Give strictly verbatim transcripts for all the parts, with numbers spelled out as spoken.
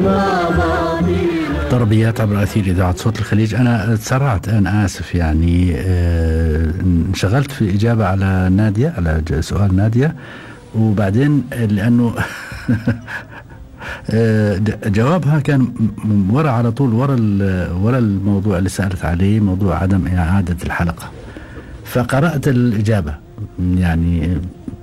طربيات عبر أثير إذاعة صوت الخليج. أنا تسرعت، أنا آسف يعني. آه انشغلت في الإجابة على نادية، على سؤال نادية، وبعدين لأنه جوابها كان ورا على طول، ورا ورا الموضوع اللي سألت عليه، موضوع عدم إعادة الحلقة، فقرأت الإجابة يعني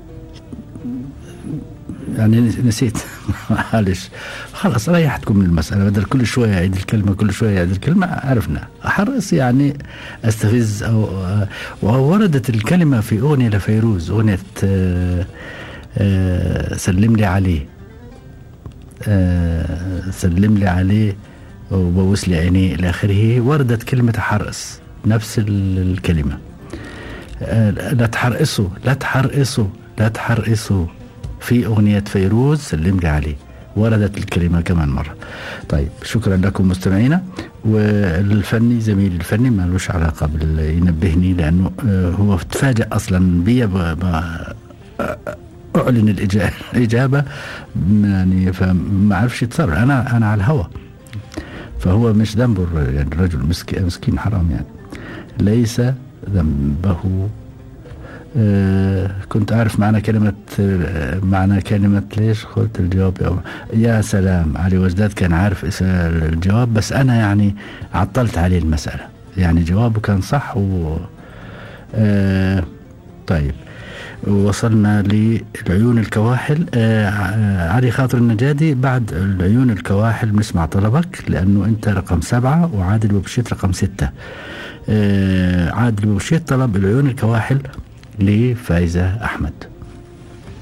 يعني نسيت. معلش، خلاص ريحتكم من المسألة، بدل كل شوية يعيد الكلمة، كل شوية يعيد الكلمة. عرفنا أحرص يعني أستفز. أو ووردت الكلمة في أغنية لفيروز، أغنية سلم لي عليه، سلم لي عليه وبوس لي عينيه إلى آخره. وردت كلمة أحرص، نفس الكلمة. لا تحرقصوا، لا تحرقصوا، لا تحرقصوا في أغنية فيروز سلم لي عليه، وردت الكلمة كمان مرة. طيب، شكرا لكم مستمعينا. والفني زميلي الفني ما لوش علاقة ينبهني، لأنه هو تفاجأ أصلا بي أعلن الإجابة يعني، فما عرفش يتصرف. أنا أنا على الهوى، فهو مش ذنبه يعني، الرجل مسكين مسكين حرام يعني، ليس ذنبه. آه كنت أعرف معنى كلمة آه معنى كلمة ليش قلت الجواب يا, يا سلام. علي وجداد كان عارف الجواب، بس أنا يعني عطلت عليه المسألة، يعني جوابه كان صح. و آه طيب، وصلنا للعيون الكواحل. آه علي خاطر النجادي، بعد العيون الكواحل بنسمع طلبك، لأنه أنت رقم سبعة وعادل بوبشيت رقم ستة. آه عادل بوبشيت طلب العيون الكواحل لفايزة أحمد.